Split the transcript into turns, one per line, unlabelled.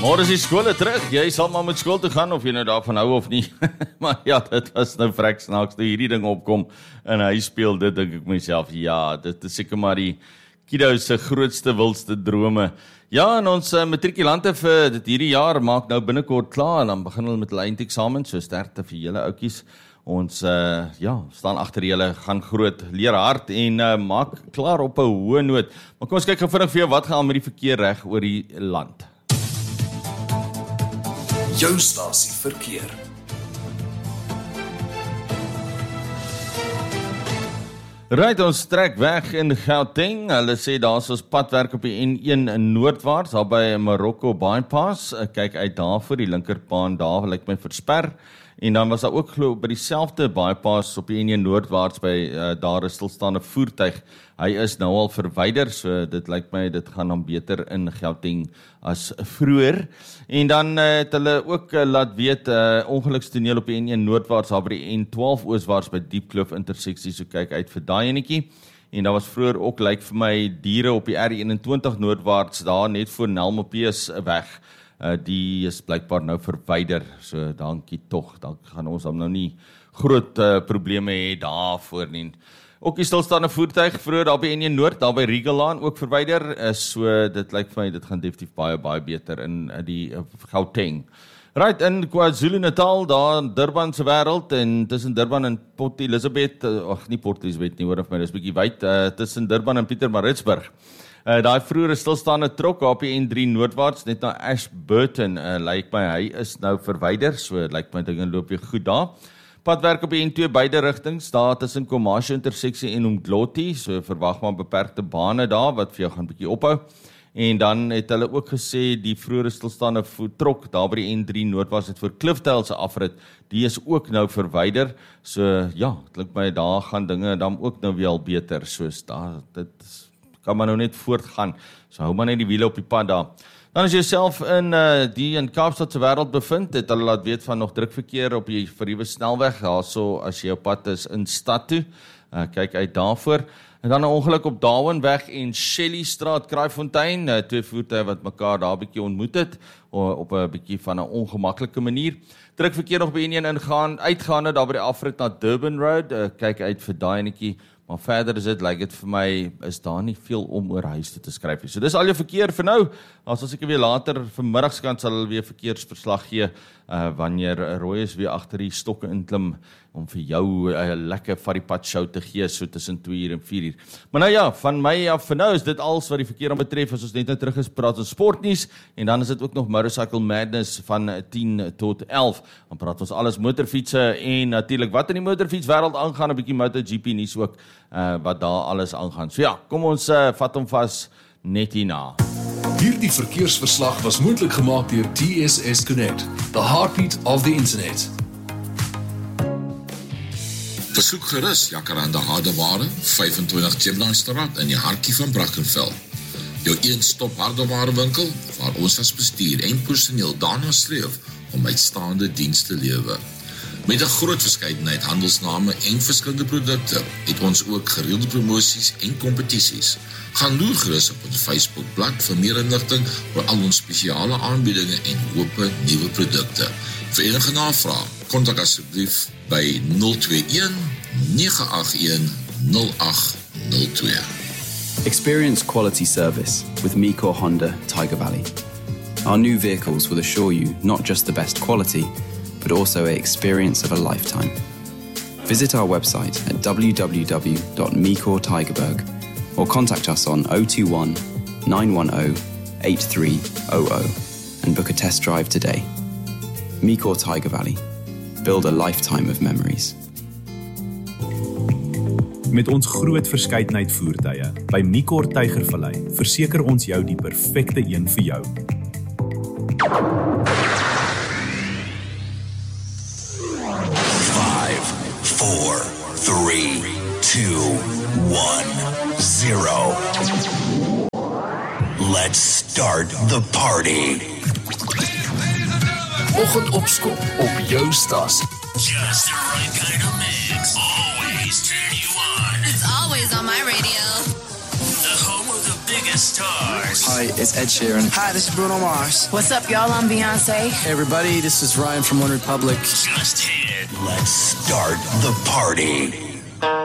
Môre is die skole terug. Jy sal maar met skool toe gaan of jy nou daarvan hou of nie. Maar ja, dit was nou vrek snaaks toe hierdie ding opkom en hy speel dit, dink ek myself, ja, dit is seker maar die kiddo's se grootste wildste drome. Ja, en ons matrikulante vir dit hierdie jaar maak nou binnekort klaar en dan begin hulle met hulle eindeksamen, so sterkte vir julle ouetjies. Ons staan agter julle, gaan groot, leer hard en maak klaar op 'n hoë noot. Maar kom ons kyk gou vinnig vir jou wat gaan met die verkeer reg oor die land.
Jou stasie verkeer.
Right, ons trek weg in Gauteng. Hulle sê daar is ons padwerk op die N1 in noordwaarts, daar by Marokko Bypass. Kyk uit daarvoor, die linkerbaan daar lyk my versper. En dan was daar ook glo by dieselfde bypass op die N1 noordwaarts by daar 'n stilstaande voertuig. Hy is nou al verwyder, so dit lyk my dit gaan dan beter in Gauteng as vroeër. En dan het hulle ook laat weet ongelukstoneel op die N1 noordwaarts daar by die N12 ooswaarts by Diepkloof interseksie, so kyk uit vir daai enetjie. En daar was vroeër ook lyk vir my diere op die R21 noordwaarts daar net voor Nelmopees weg. Die is blykbaar nou verwyder, so dankie tog, dan gaan ons nou nie groot probleme hê daarvoor nie. Ook die stilstaande voertuig, vroeër daar by N1 Noord, daar by Regalaan ook verwyder, so dit lyk vir my, dit gaan definitief baie beter in die Gauteng. Right, in KwaZulu-Natal, daar in Durban se wêreld, en tussen Durban en Port Elizabeth, nie Port Elizabeth nie, hoor of my, dis bietjie wyd, tussen Durban en Pietermaritzburg. Daai vroeëre stilstaande trok op die N3 noordwaarts net na Ashburton, lyk my hy is nou verwyder, so lyk my dinge loop weer goed daar. Padwerk op die N2 beide rigtings, daar tussen Komasho interseksie en Umdloti, so verwag maar beperkte bane daar wat vir jou gaan bietjie ophou. En dan het hulle ook gesê die vroeëre stilstaande trok daar by die N3 noordwaarts het vir Cliffdale se afrit, die is ook nou verwyder. So ja, dit lyk my daar gaan dinge dan ook nou weer al beter, soos daar dit kan maar nou net voortgaan. So hou maar net die wiele op die pad daar. Dan as jy jouself in Kaapstad se wêreld bevind, het hulle laat weet van nog drukverkeer op die vernuwe snelweg, daarso as jy op pad is in stad toe. Kyk uit daarvoor. En dan 'n ongeluk op Darwinweg en Shelley Straat, Kraaifontein, twee voertuie wat mekaar daar 'n bietjie ontmoet het op 'n bietjie van 'n ongemaklike manier. Drukverkeer nog by N1 uitgaande daar by die afrit na Durban Road. Kyk uit vir daai enetjie. Maar verder is dit, lyk dit vir my, is daar nie veel om oor huis te skryf nie. So dis al jou verkeer vir nou. Ons sal seker weer later vanmiddagskant sal hulle weer verkeersverslag gee, wanneer Roy is weer agter die stokke inklim, om vir jou 'n lekker varipad show te gee, so tussen 2 uur en 4 uur. Maar nou ja, van my af vir nou is dit alles wat die verkeer aan betref. As ons net nou terug is, praat ons sportnuus, en dan is dit ook nog Motorcycle Madness van 10 tot 11. Dan praat ons alles motorfietsse en natuurlik wat in die motorfietswêreld aangaan, 'n bietjie MotoGP nuus ook, wat daar alles aangaan. So ja, kom ons vat hom vas net hierna.
Hierdie verkeersverslag was moontlik gemaak deur TSS Connect, the heartbeat of the internet.
Besoek gerus Jacaranda Hardeware, 25 Gemline Straat in die hartjie van Brackenfell. Jou een-stop hardewarewinkel waar ons as bestuur en personeel daarna streef om uitstaande diens te lewe. Met 'n groot verskeidenheid handelsname en verskillende produkte het ons ook gereelde promosies en kompetisies. Gaan loer gerus op ons Facebookblad vir meer inligting oor al ons spesiale aanbiedinge en hoope nuwe produkte. Vir enige navraag, kontak asseblief by 021 981 0802.
Experience quality service with Micor Honda Tiger Valley. Our new vehicles will assure you not just the best quality, but also an experience of a lifetime. Visit our website at www.micortigerberg or contact us on 021 910 8300 and book a test drive today. Micor Tiger Valley. Build a lifetime of memories.
Met ons groot verskeidenheid voertuie by Micor Tygervallei verseker ons jou die perfekte een vir jou.
5, 4, 3, 2, 1, 0. Let's start the party. Oggendopskop op jou stasie.
Just the right kind of mix. Always turn you on.
It's always on my radio.
The home of the big guest stars.
Hi, it's Ed Sheeran.
Hi, this is Bruno Mars.
What's up, y'all? I'm Beyonce.
Hey, everybody, this is Ryan from One Republic.
Just hit. Let's start the party.